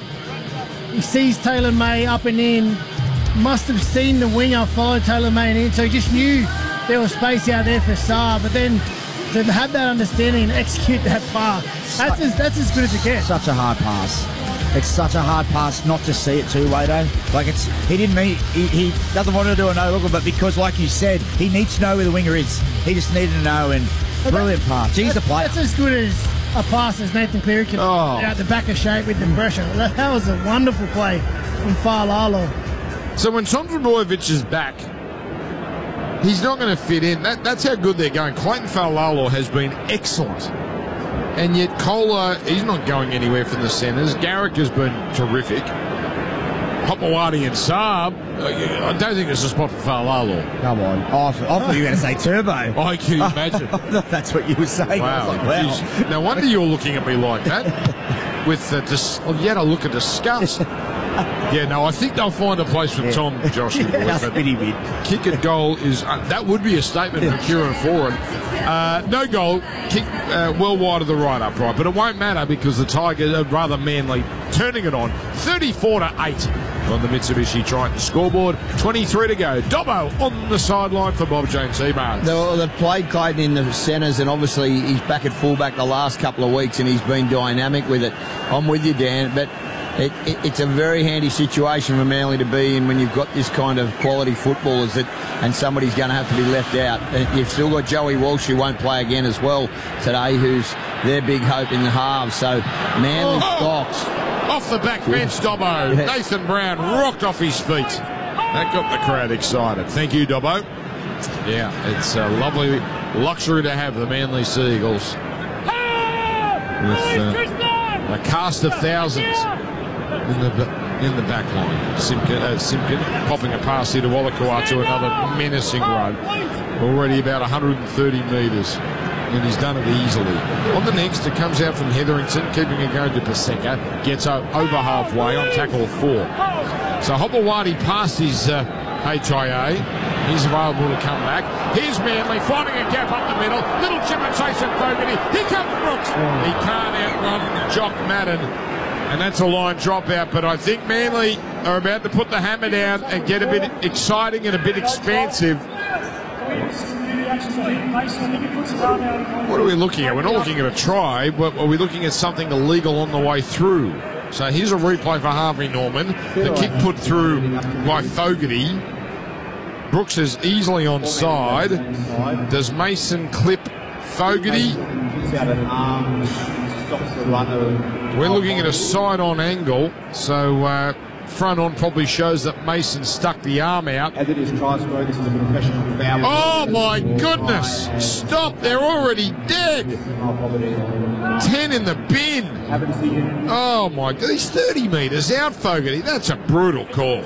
he sees Taylor May up and in, must have seen the winger follow Taylor May in, so he just knew there was space out there for Saab, but then to have that understanding and execute that pass, that's as, that's as good as it gets. Such a hard pass. It's such a hard pass not to see it too, Wado. Like, it's, he didn't mean, he, he doesn't want to do a no-looker, but because, like you said, he needs to know where the winger is. He just needed to know, and but brilliant that, pass. He's a player. That's as good as a pass as Nathan Cleary can oh. out the back of shape with the pressure. That, that was a wonderful play from Faulalo. So when Tom Trbojevic is back, he's not going to fit in. That, that's how good they're going. Clayton Faulalo has been excellent. And yet Kohler, he's not going anywhere from the centres. Garrick has been terrific. Hopewadi and Saab, I don't think there's a spot for Faulalo. Come on. Oh, I thought you were going to say Turbo. I can imagine. That's what you were saying. Wow. I was like, wow. No wonder you're looking at me like that. With uh, dis- oh, yet I look at disgust. Yeah, no, I think they'll find a place for yeah. Tom, Josh. Yeah, kick at goal is, uh, that would be a statement for Kieran Foran. Uh, no goal, kick uh, well wide of the right upright, but it won't matter because the Tigers are rather Manly turning it on. thirty-four to eight on the Mitsubishi Triton scoreboard. twenty-three to go. Dobbo on the sideline for Bob James Seabarnes. They've played Clayton in the centres, and obviously he's back at fullback the last couple of weeks, and he's been dynamic with it. I'm with you, Dan, but It, it, it's a very handy situation for Manly to be in when you've got this kind of quality footballers that, and somebody's going to have to be left out. And you've still got Joey Walsh, who won't play again as well today, who's their big hope in the halves. So Manly oh, stocks. Off the back bench, Dobbo. Yeah. Nathan Brown rocked off his feet. That got the crowd excited. Thank you, Dobbo. Yeah, it's a lovely luxury to have the Manly Seagulls. With uh, a cast of thousands in the in the back line. Simpkin, uh, Simpkin popping a pass here to Wallacua to another menacing run. Already about one hundred thirty metres, and he's done it easily. On the next, it comes out from Hetherington, keeping it going to Paseka. Gets over halfway on tackle four. So Hopewadi passed his uh, H I A. He's available to come back. Here's Manly finding a gap up the middle. Little chip and chase at Fogarty. Here comes Brooks. He can't outrun Jock Madden. And that's a line dropout, but I think Manly are about to put the hammer down and get a bit exciting and a bit expansive. What are we looking at? We're not looking at a try, but are we looking at something illegal on the way through? So here's a replay for Harvey Norman. The kick put through by Fogarty. Brooks is easily onside. Does Mason clip Fogarty? We're looking at a side-on angle, so uh, front-on probably shows that Mason stuck the arm out. As it is try score, this is a professional foul. Oh, my goodness! Stop, they're already dead! ten in the bin! Oh, my God, he's thirty metres out, Fogarty. That's a brutal call.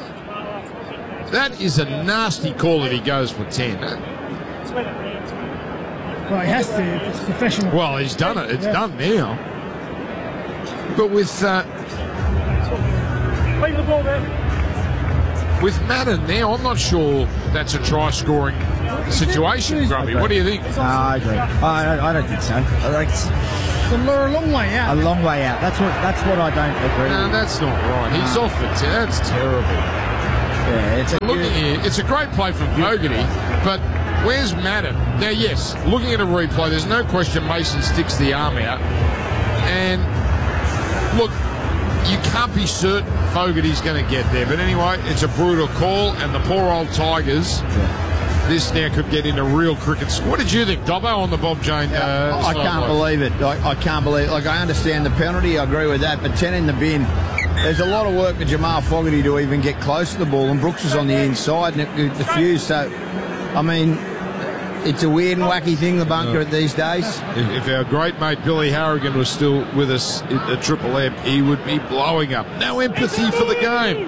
That is a nasty call that he goes for ten. Well, he has to if it's professional. Well, he's done it. It's yeah. done now. But with... Uh, with Madden now, I'm not sure that's a try-scoring situation, Grubby. What do you think? Uh, I agree. I, I don't think so. I like it's a long way out. A long way out. That's what That's what I don't agree No, with. that's not right. He's No. off it. That's terrible. Yeah, it's a Looking here, it's a great play from Fogarty, but where's Madden? Now, yes, looking at a replay, there's no question Mason sticks the arm out. And, look, you can't be certain Fogarty's going to get there. But anyway, it's a brutal call, and the poor old Tigers, this now could get into real cricket. What did you think, Dobbo, on the Bob Jane? Uh, I can't believe it. Like, I can't believe it. Like, I understand the penalty. I agree with that. But ten in the bin. There's a lot of work for Jamal Fogarty to even get close to the ball, and Brooks is on the inside and it diffused. So, I mean, it's a weird and wacky thing, the bunker these days. If, if our great mate Billy Harrigan was still with us at, at Triple M, he would be blowing up. No empathy for the game.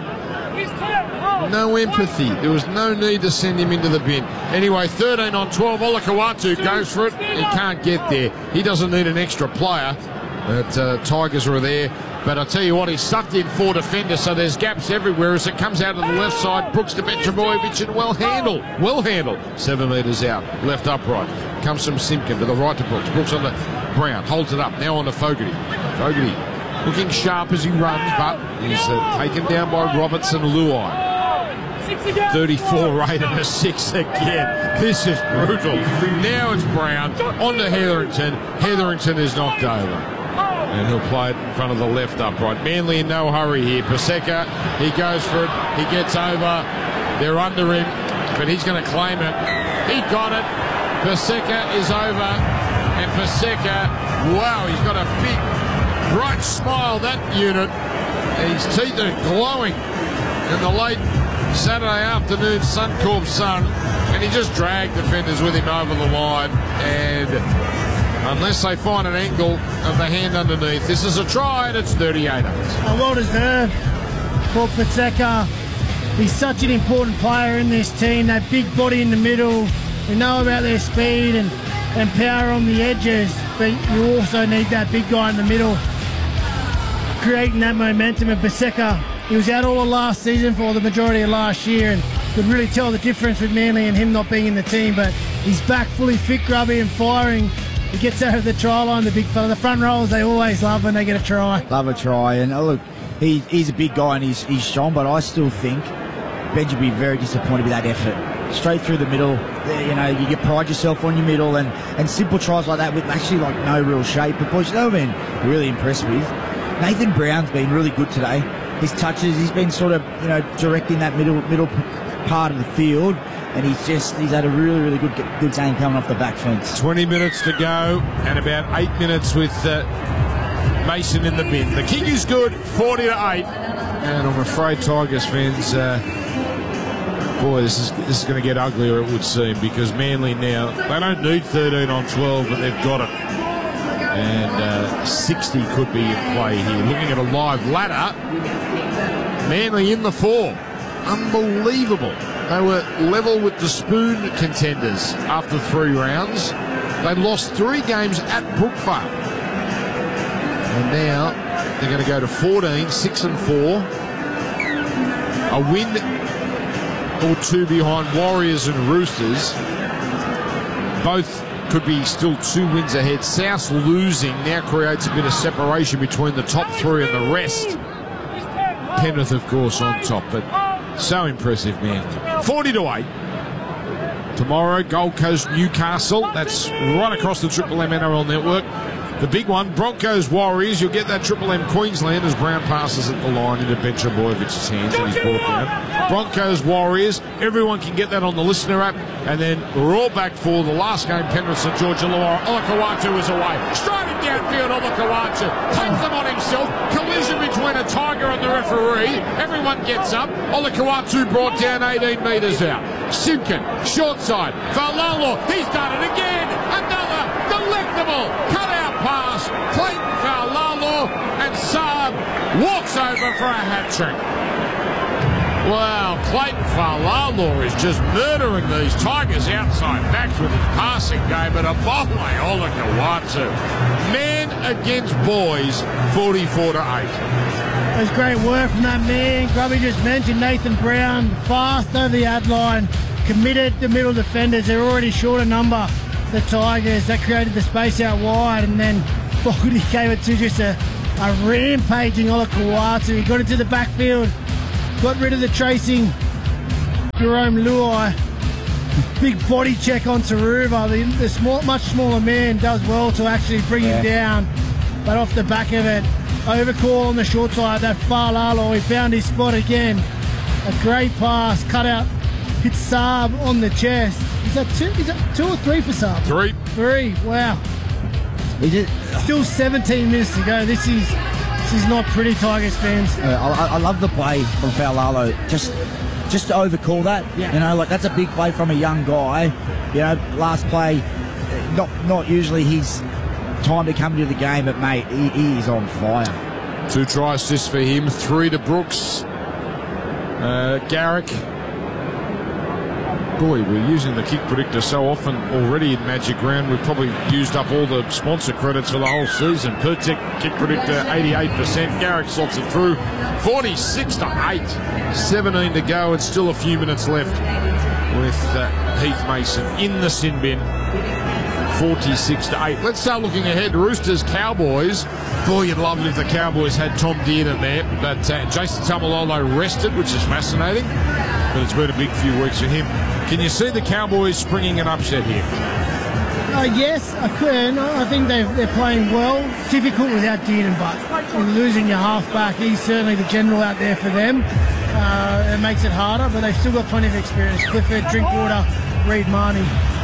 No empathy. There was no need to send him into the bin. Anyway, thirteen on twelve. Olakau'atu goes for it. He can't get there. He doesn't need an extra player. But uh, Tigers are there. But I tell you what, he's sucked in four defenders, so there's gaps everywhere as it comes out of the left side. Brooks to Benjamovic and well handled. Well handled. Seven metres out. Left upright. Comes from Simpkin to the right to Brooks. Brooks on the Brown. Holds it up. Now on to Fogarty. Fogarty looking sharp as he runs, but he's uh, taken down by Robertson Luai. thirty-four rate and a six again. This is brutal. Now it's Brown. On to Hetherington. Hetherington is knocked over. And he'll play it in front of the left upright. Manly in no hurry here. Paseka, he goes for it. He gets over. They're under him, but he's going to claim it. He got it. Paseka is over. And Paseka, wow, he's got a big, bright smile, that unit. His teeth are glowing in the late Saturday afternoon Suncorp sun. And he just dragged defenders with him over the line. And unless they find an angle of the hand underneath, this is a try and it's thirty-eight overs. Oh, well deserved for Paseka. He's such an important player in this team. That big body in the middle. We know about their speed and, and power on the edges, but you also need that big guy in the middle creating that momentum. And Paseka, he was out all of last season for the majority of last year and could really tell the difference with Manly and him not being in the team, but he's back fully fit, grubby and firing. He gets over the try line, the big fella. The front rows, they always love when they get a try. Love a try. And oh, look, he, he's a big guy and he's, he's strong, but I still think Benji will be very disappointed with that effort. Straight through the middle. You know, you pride yourself on your middle and, and simple tries like that with actually like no real shape. But boys, you know what I've been really impressed with? Nathan Brown's been really good today. His touches, he's been sort of, you know, directing that middle middle part of the field. And he's just, he's had a really, really good good game coming off the back fence. twenty minutes to go and about eight minutes with uh, Mason in the bin. The kick is good, forty to eight. And I'm afraid Tigers fans, uh, boy, this is, this is going to get uglier, it would seem, because Manly now, they don't need thirteen on twelve, but they've got it. And uh, sixty could be in play here. Looking at a live ladder, Manly in the four. Unbelievable. They were level with the Spoon contenders after three rounds. They lost three games at Brook Farm. And now they're going to go to fourteen, six and four. A win or two behind Warriors and Roosters. Both could be still two wins ahead. South losing now creates a bit of separation between the top three and the rest. Penrith, of course, on top, but so impressive, man. forty to eight. Tomorrow, Gold Coast, Newcastle. That's right across the Triple M N R L network. The big one, Broncos, Warriors. You'll get that Triple M Queensland as Brown passes at the line into Benjamovic's hands and he's brought down. Broncos, Warriors. Everyone can get that on the listener app. And then we're all back for the last game, Penrith St George Illawarra. Olakau'atu is away. Striding downfield, Olakau'atu takes them on himself. Collision between a Tiger and the referee. Everyone gets up. Olakau'atu brought down eighteen metres out. Simpkin, short side. Valalo, he's done it again. Another delectable cut-out pass. Clayton Valalo and Saab walks over for a hat-trick. Wow, Clayton Valalo is just murdering these Tigers outside backs with his passing game, but a volley, Olakau'atu. Man against boys, forty-four to eight. It was great work from that man. Grubby just mentioned Nathan Brown, fast over the ad line, committed the middle defenders. They're already short a number, the Tigers. That created the space out wide, and then Fogarty gave it to just a, a rampaging Olakau'atu. He got into the backfield, got rid of the tracing Jerome Luai. Big body check on Taruva. The, the small, much smaller man does well to actually bring yeah. him down, but off the back of it, overcall on the short side. That Falalo, he found his spot again. A great pass, cut out, hit Saab on the chest. Is that two? Is that two or three for Saab? Three. Three. Wow. Is it? Still seventeen minutes to go. This is this is not pretty, Tigers fans. Uh, I, I love the play from Falalo. Just. Just to overcall that, yeah. you know, like that's a big play from a young guy. You know, last play, not not usually his time to come into the game, but mate, he, he is on fire. Two try assists for him, three to Brooks. Uh, Garrick. Boy, we're using the kick predictor so often already in Magic Round. We've probably used up all the sponsor credits for the whole season. Pertec kick predictor, eighty-eight percent. Garrick slots it through, forty-six to eight. seventeen to go and still a few minutes left with uh, Heath Mason in the sin bin. forty-six to eight. Let's start looking ahead. Roosters, Cowboys. Boy, you'd love it if the Cowboys had Tom Dearden there. But uh, Jason Tamalolo rested, which is fascinating. But it's been a big few weeks for him. Can you see the Cowboys springing an upset here? Uh, yes, I can. I think they're, they're playing well. Difficult without Dearden, but losing your halfback, he's certainly the general out there for them. Uh, it makes it harder, but they've still got plenty of experience. Clifford, Drinkwater, Reid Marnie.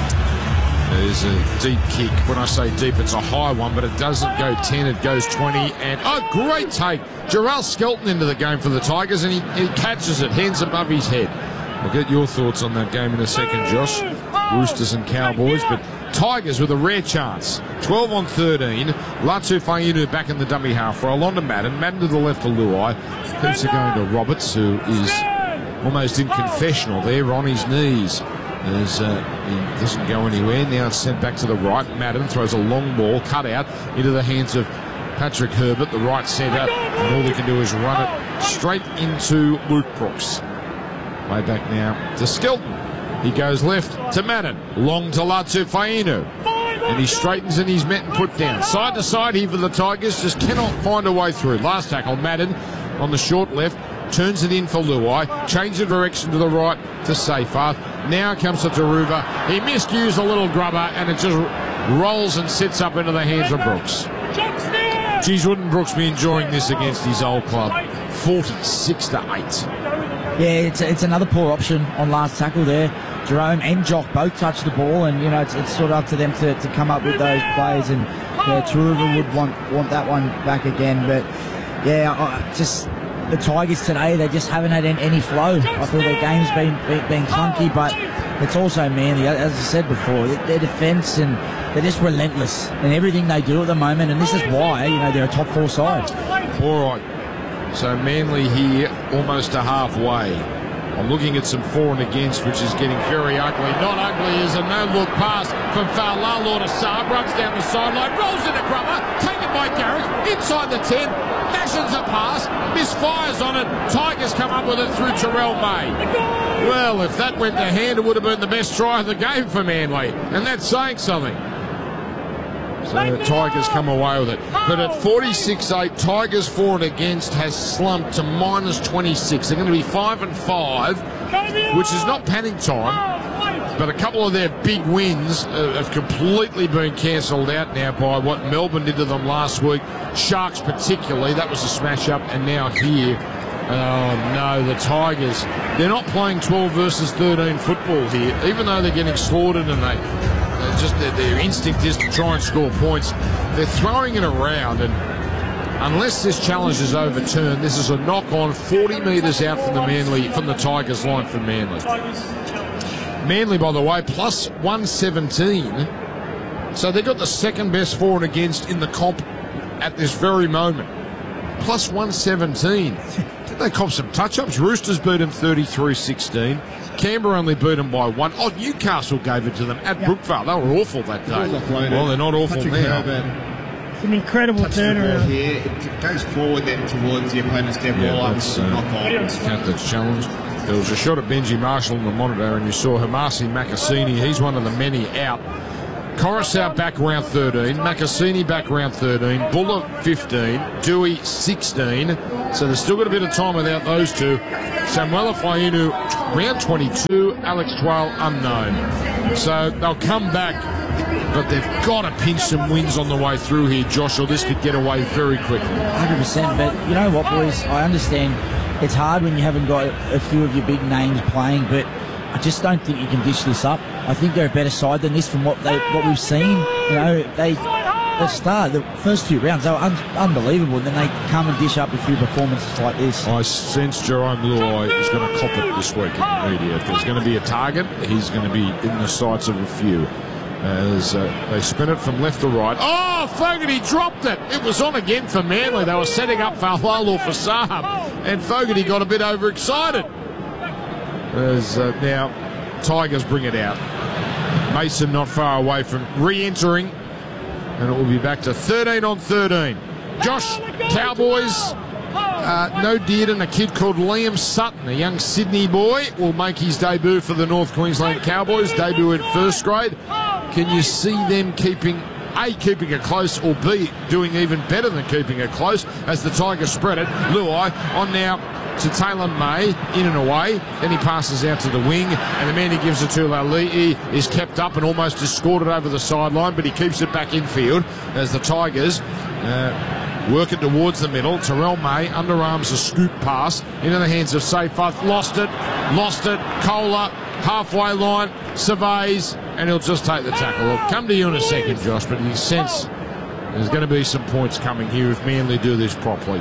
There's a deep kick. When I say deep, it's a high one, but it doesn't go ten, it goes twenty. And, oh, great take. Jarrell Skelton into the game for the Tigers, and he, he catches it, hands above his head. I'll get your thoughts on that game in a second, Josh. Roosters and Cowboys, but Tigers with a rare chance. twelve on thirteen. Latu Fainu back in the dummy half for Alonda Madden. Madden to the left to Luai. Keeps it going to Roberts, who is almost in confessional there on his knees. As uh, he doesn't go anywhere. Now it's sent back to the right. Madden throws a long ball, cut out into the hands of Patrick Herbert, the right centre. And all he can do is run it straight into Luke Brooks. Way back now to Skelton. He goes left to Madden. Long to Latu Fainu. And he straightens and he's met and put down. Side to side here for the Tigers. Just cannot find a way through. Last tackle, Madden on the short left. Turns it in for Luai. Change the direction to the right to Seyfarth. Now comes to Taruva. He miscues a little grubber and it just rolls and sits up into the hands of Brooks. Geez, wouldn't Brooks be enjoying this against his old club? forty-six to eight. Yeah, it's, it's another poor option on last tackle there. Jerome and Jock both touched the ball, and you know it's, it's sort of up to them to, to come up with those plays. And yeah, Taruva would want want that one back again. But yeah, I, just the Tigers today, they just haven't had any flow. I feel their game's been been, been clunky, but it's also Manly, as I said before, their defence, and they're just relentless in everything they do at the moment. And this is why you know they're a top four side. All right. So Manly here, almost to halfway. I'm looking at some for and against, which is getting very ugly. Not ugly is a no-look pass from Falalo to Saab. Runs down the sideline, rolls into Grubber, taken by Garrick, inside the ten, fashions a pass, misfires on it. Tigers come up with it through Terrell May. Well, if that went to hand, it would have been the best try of the game for Manly. And that's saying something. So the Tigers come away with it. But at forty-six eight, Tigers for and against has slumped to minus twenty-six. They're going to be five and five, which is not panic time. But a couple of their big wins uh, have completely been cancelled out now by what Melbourne did to them last week. Sharks particularly, that was a smash-up. And now here, oh no, the Tigers, they're not playing twelve versus thirteen football here, even though they're getting slaughtered and they... Just their, their instinct is to try and score points. They're throwing it around, and unless this challenge is overturned, this is a knock-on forty metres out from the Manly, from the Tigers line for Manly. Manly, by the way, plus one seventeen. So they've got the second best for and against in the comp at this very moment. Plus one seventeen. Did they cop some touch-ups? Roosters beat them thirty-three sixteen. Canberra only beat them by one. Oh, Newcastle gave it to them at yep. Brookvale. They were awful that day. Well, they're not awful Patrick now. Herbert. It's an incredible touch the ball turnaround. here. It goes forward then towards the opponent's dead Yeah, ball. that's uh, knock on. Captain's challenge. There was a shot at Benji Marshall in the monitor, and you saw Hamasi Makasini. He's one of the many out. Coruscant back round thirteen, Makasini back round thirteen, Buller fifteen, Dewey sixteen. So they've still got a bit of time without those two. Samuela Fainu round twenty-two, Alex Twale unknown. So they'll come back, but they've got to pinch some wins on the way through here, Josh, or this could get away very quickly. one hundred percent, but you know what, boys? I understand it's hard when you haven't got a few of your big names playing, but I just don't think you can dish this up. I think they're a better side than this from what they what we've seen. You know, they the start the first few rounds they were un unbelievable, and then they come and dish up a few performances like this. I sense Jerome Luai is going to cop it this week in the media. If there's going to be a target, he's going to be in the sights of a few. As uh, they spin it from left to right. Oh, Fogarty dropped it. It was on again for Manly. They were setting up Fahlalo for Saab, and Fogarty got a bit overexcited. As uh, now Tigers bring it out. Mason not far away from re-entering, and it will be back to thirteen on thirteen. Josh, Cowboys, uh, no Dearden, a kid called Liam Sutton, a young Sydney boy, will make his debut for the North Queensland Cowboys, debut in first grade. Can you see them keeping, A, keeping it close, or B, doing even better than keeping it close as the Tigers spread it? Luai on now to Taylor May, in and away. Then he passes out to the wing, and the man he gives it to, Lali'i, is kept up and almost escorted over the sideline, but he keeps it back infield as the Tigers uh, work it towards the middle. Terrell May underarms a scoop pass into the hands of Seyfarth. Lost it, lost it. Kohler, halfway line, surveys, and he'll just take the tackle. I'll come to you in a second, Josh, but you sense there's going to be some points coming here if Manly do this properly.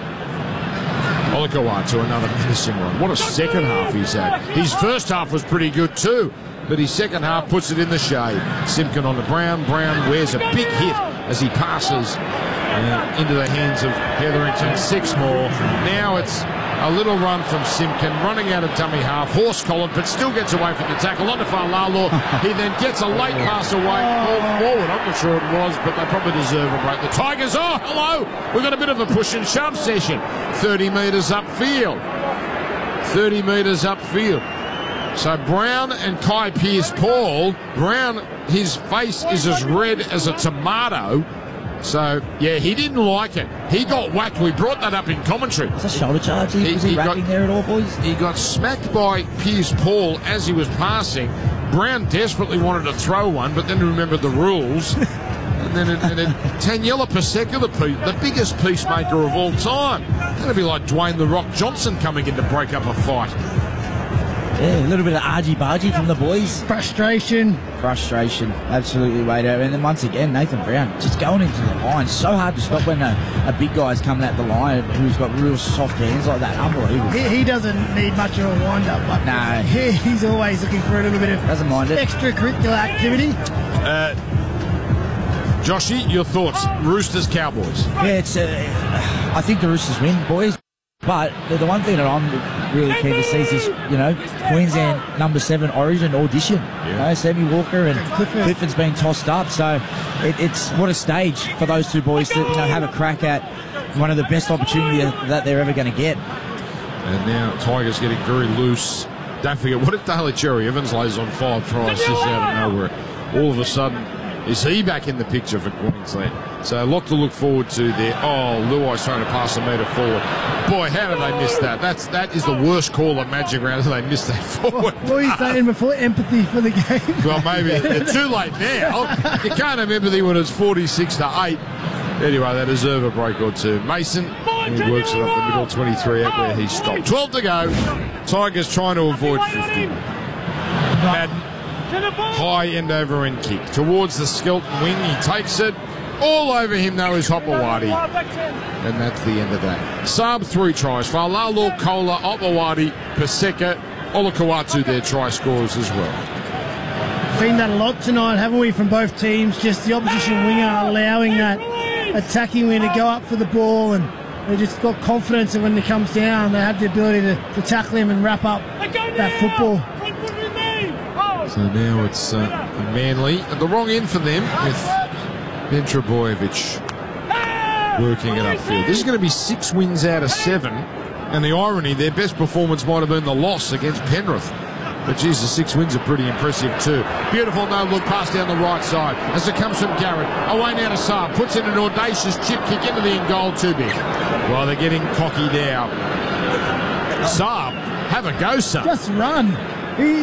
Olakau'atu to another menacing run. What a second half he's had. His first half was pretty good too, but his second half puts it in the shade. Simpkin on to Brown. Brown wears a big hit as he passes uh, into the hands of Hetherington. Six more. Now it's a little run from Simpkin, running out of dummy half, horse collared, but still gets away from the tackle. On to Fahlalo. He then gets a late pass away, ball forward. I'm not sure it was, but they probably deserve a break. The Tigers, oh, hello! We've got a bit of a push and shove session. thirty metres upfield. thirty metres upfield. So Brown and Kai Pearce-Paul. Brown, his face is as red as a tomato. So, yeah, he didn't like it. He got whacked. We brought that up in commentary. It's a shoulder charge. He, was he, he rapping got, there at all, boys? He got smacked by Pearce-Paul as he was passing. Brown desperately wanted to throw one, but then remembered the rules. and then, it, and then Taniela Paseka, the, the biggest peacemaker of all time. That'd be like Dwayne "The Rock" Johnson coming in to break up a fight. Yeah, a little bit of argy-bargy from the boys. Frustration. Frustration. Absolutely, Wade. And then once again, Nathan Brown just going into the line. So hard to stop when a, a big guy's coming at the line who's got real soft hands like that. Unbelievable. He, he doesn't need much of a wind-up, but no. he, he's always looking for a little bit of doesn't mind it. extracurricular activity. Uh, Joshy, your thoughts? Roosters, Cowboys. Yeah, it's. Uh, I think the Roosters win, boys. But the, the one thing that I'm really keen to see is this, you know, Queensland number seven Origin audition. Yeah. You know, Sammy Walker and Clifford. Clifford's been tossed up, so it, it's what a stage for those two boys to, you know, have a crack at one of the best opportunities that they're ever going to get. And now Tigers getting very loose. Don't forget, what if Daly Cherry Evans lays on five tries just out of nowhere? All of a sudden, is he back in the picture for Queensland? So a lot to look forward to there. Oh, Luai's trying to pass a metre forward. Boy, how did they miss that? That's that is the worst call at Magic Round. They missed that forward. What were you saying before? Empathy for the game. Well, maybe it's too late now. You can't have empathy when it's forty-six to eight. Anyway, they deserve a break or two. Mason, he works it up the middle, twenty-three out where he stopped. twelve to go. Tigers trying to avoid fifty. Madden, high end over end kick towards the Skelton wing. He takes it. All over him, though, is Hopewadi. And that's the end of that. Saab, three tries. Fahlalo, Kohler, Hopewadi, Paseka, Olakau'atu, their try scorers as well. Seen that a lot tonight, haven't we, from both teams? Just the opposition winger allowing that attacking winger to go up for the ball, and they just got confidence that when it comes down, they have the ability to, to tackle him and wrap up that football. So now it's uh, Manly at the wrong end for them with Ben Trebojevic working it upfield. This is going to be six wins out of seven, and the irony, their best performance might have been the loss against Penrith. But geez, the six wins are pretty impressive too. Beautiful no-look pass down the right side as it comes from Garrett. Away now to Saab. Puts in an audacious chip kick into the end goal. Too big. Well, they're getting cocky now. Saab, have a go, Saab. Just run. He